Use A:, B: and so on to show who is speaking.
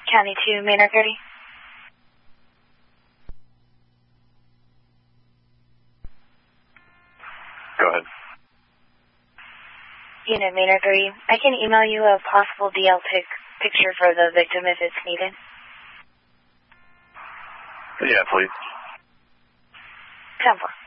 A: County 2, Maynard 30.
B: Go ahead.
A: Unit Maynard 30. I can email you a possible DL picture for the victim if it's needed.
B: Yeah, please.
A: 10-4.